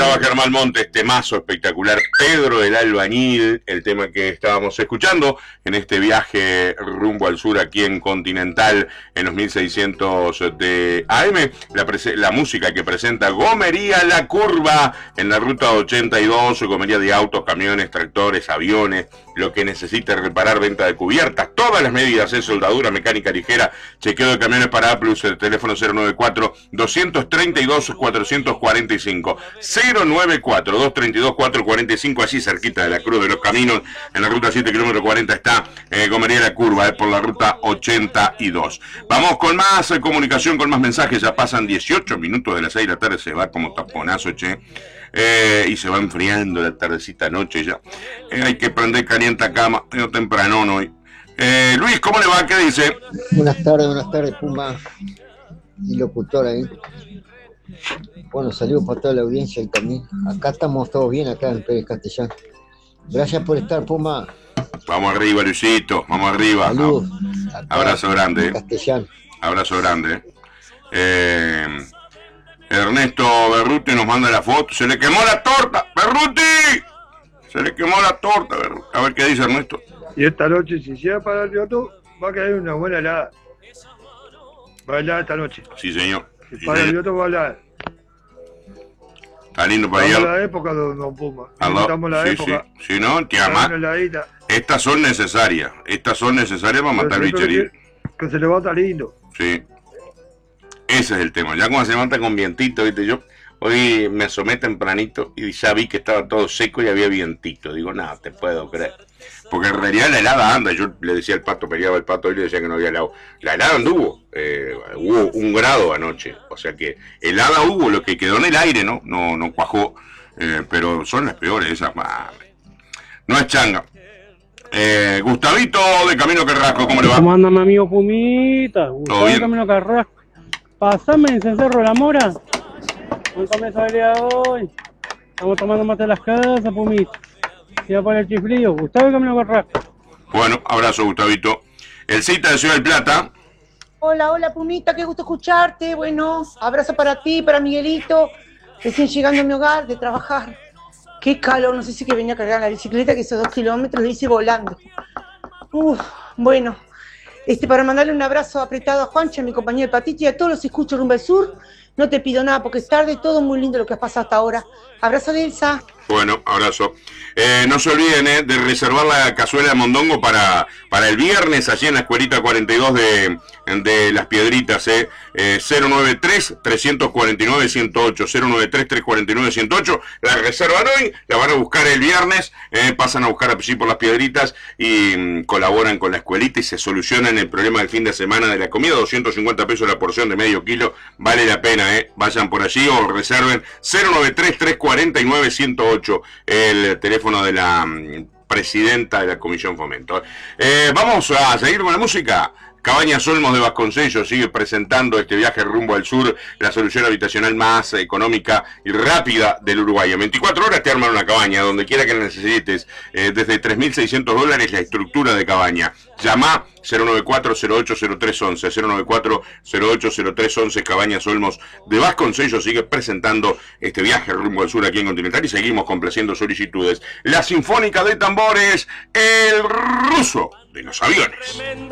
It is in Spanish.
estaba Germán Montes, temazo espectacular. Pedro el Albañil, el tema que estábamos escuchando en este viaje rumbo al sur aquí en Continental en los 1600 de AM. La música que presenta Gomería La Curva en la ruta 82, gomería de autos, camiones, tractores, aviones, lo que necesite reparar, venta de cubiertas, todas las medidas, soldadura, mecánica ligera, chequeo de camiones para Aplus, el teléfono 094-232-445, 094-232-445, allí cerquita de la Cruz de los Caminos, en la ruta 7, kilómetro 40 está Gomería La Curva, por la ruta 82. Vamos con más comunicación, con más mensajes, ya pasan 18 minutos de las 6 de la tarde, se va como taponazo, che. Y se va enfriando la tardecita noche ya. Hay que prender caliente cama, medio temprano hoy. Luis, ¿cómo le va? ¿Qué dice? Buenas tardes, Puma y locutor ahí. Bueno, saludos para toda la audiencia y también. Acá estamos todos bien, acá en Pérez Castellán. Gracias por estar, Puma. Vamos arriba, Luisito, vamos arriba. Saludos. Abrazo grande. Castellán. Abrazo grande. Ernesto Berruti nos manda la foto. ¡Se le quemó la torta! ¡Berruti! Se le quemó la torta, Berruti. A ver qué dice Ernesto. Y esta noche, si llega para el Rioto, va a caer una buena helada. Va a helar esta noche. Sí, señor. Si sí, para señor. el Rioto va a helar. Está lindo para Estamos allá. en la época, don Puma. Estamos en la época. Sí. Si no, te ama. Estas son necesarias. Estas son necesarias para matar bichería. Que se levanta lindo. Sí. Ese es el tema. Ya cuando se levanta con vientito, viste, yo hoy me asomé tempranito y ya vi que estaba todo seco y había vientito. Digo, nada, te puedo creer. Porque en realidad la helada anda. Yo le decía al pato, peleaba el pato y le decía que no había helado. La helada anduvo. Hubo 1 grado anoche. O sea que helada hubo, lo que quedó en el aire, ¿no? No cuajó. Pero son las peores esas. No es changa. Gustavito de Camino Carrasco, ¿cómo le va? ¿Cómo anda mi amigo Pumita? Gustavo de Camino Carrasco. Pasame en Cencerro de la Mora. Buen comienzo del día de hoy. Estamos tomando mate en las casas, Pumita. Se va por el chiflillo. Gustavo de Camino Carrasco. Bueno, abrazo, Gustavito. El Cita de Ciudad del Plata. Hola, Pumita, qué gusto escucharte. Bueno, abrazo para ti, para Miguelito. Recién llegando a mi hogar de trabajar. Qué calor, no sé si que venía a cargar la bicicleta, que esos 2 kilómetros lo hice volando. Bueno, para mandarle un abrazo apretado a Juancha, a mi compañero de Patiti, y a todos los escuchos rumbo al sur. No te pido nada porque es tarde, todo muy lindo lo que has pasado hasta ahora. Abrazo de Elsa. Bueno, abrazo. No se olviden de reservar la cazuela de mondongo para el viernes, allí en la escuelita 42 de Las Piedritas. 093-349-108, 093-349-108. La reservan hoy, la van a buscar el viernes, pasan a buscar allí por Las Piedritas y colaboran con la escuelita y se solucionan el problema del fin de semana de la comida. 250 pesos la porción de medio kilo, vale la pena, vayan por allí o reserven 093-349-108, el teléfono de la presidenta de la Comisión Fomento. Vamos a seguir con la música. Cabañas Olmos de Vasconcellos sigue presentando este viaje rumbo al sur, la solución habitacional más económica y rápida del Uruguay. En 24 horas te arman una cabaña, donde quiera que la necesites, desde $3.600 la estructura de cabaña. Llama 094-080311, 094-080311, Cabañas Olmos de Vasconcellos sigue presentando este viaje rumbo al sur aquí en Continental y seguimos complaciendo solicitudes. La Sinfónica de Tambores, el ruso de los aviones.